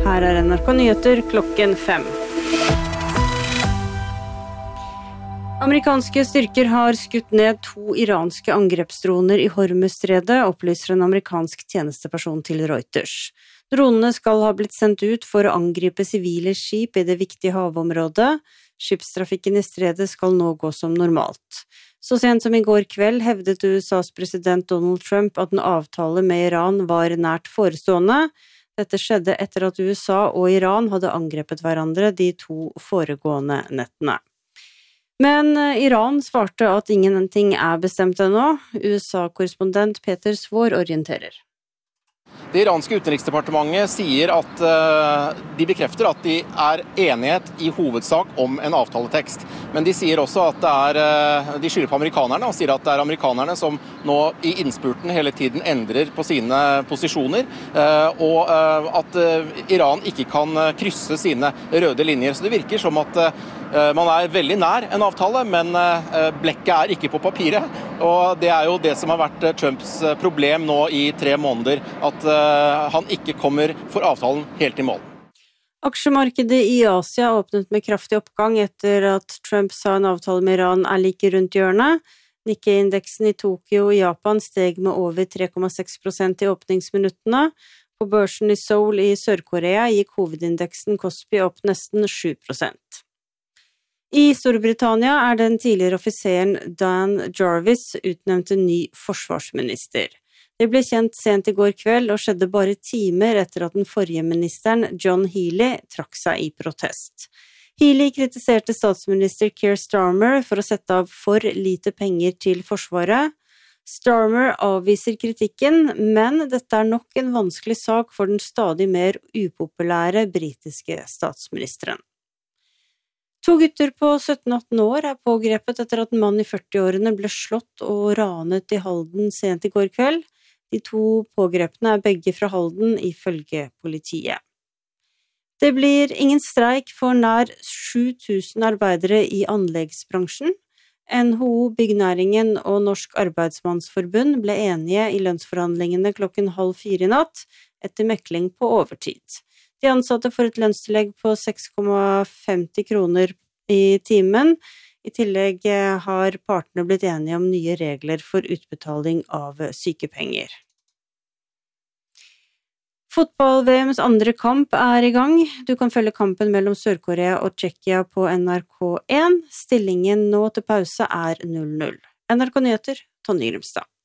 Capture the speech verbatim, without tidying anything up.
Her er N R K Nyheter klokken fem. Amerikanske styrker har skutt ned to iranske angrepsdroner i Hormuzstredet, opplyser en amerikansk tjenesteperson til Reuters. Dronene skal ha blitt sendt ut for å angripe sivile skip i det viktige havområdet. Skipstrafikken i stredet skal nå gå som normalt. Så sent som i går kveld hevdet U S A's president Donald Trump at en avtale med Iran var nært forestående. Dette skjedde etter at U S A og Iran hadde angrepet hverandre de to foregående nettene. Men Iran svarte at ingenting er bestemt ennå. U S A-korrespondent Peter Svår orienterer. Det iranske utenriksdepartementet sier at uh, de bekrefter at de er enighet i hovedsak om en avtaletekst. Men de sier også at det er, uh, de skylder på amerikanerne og sier at det er amerikanerne som nå i innspurten hele tiden endrer på sine posisjoner, uh, og uh, at uh, Iran ikke kan uh, krysse sine røde linjer. Så det virker som at uh, man er veldig nær en avtale, men uh, blekket er ikke på papiret. Og det er jo det som har vært Trumps problem nå i tre måneder, at uh, han ikke kommer for avtalen helt i mål. Aksjemarkedet i Asia åpnet med kraftig oppgang etter at Trump sa en avtale med Iran er like rundt hjørnet. Nikkei-indeksen i Tokyo i Japan steg med over tre komma seks prosent i åpningsminuttene. På børsen i Seoul i Sør-Korea gikk hovedindeksen Kospi opp nesten sju prosent. I Storbritannia er den tidligere offiseren Dan Jarvis utnevnt til ny forsvarsminister. Det ble kjent sent i går kveld og skjedde bare timer etter at den forrige ministeren, John Healey, trakk seg i protest. Healey kritiserte statsminister Keir Starmer for å sette av for lite penger til forsvaret. Starmer avviser kritikken, men dette er nok en vanskelig sak for den stadig mer upopulære britiske statsministeren. To gutter på sytten atten år er pågrepet etter at en mann i førtiårene ble slått og ranet i Halden sent i går kveld. De to pågrepene er begge fra Halden ifølge politiet. Det blir ingen streik for nær sju tusen arbeidere i anleggsbransjen. N H O, Byggenæringen og Norsk Arbeidsmannsforbund ble enige i lønnsforhandlingene klokken halv fire i natt etter mekling på overtid. De ansatte får et lønnstillegg på seks komma femti kroner i timen. I tillegg har partene blitt enige om nye regler for utbetaling av sykepenger. Fotball-V M's andre kamp er i gang. Du kan følge kampen mellom Sør-Korea og Tsjekkia på N R K én. Stillingen nå til pause er null null. N R K Nyheter, Tonje Grimstad.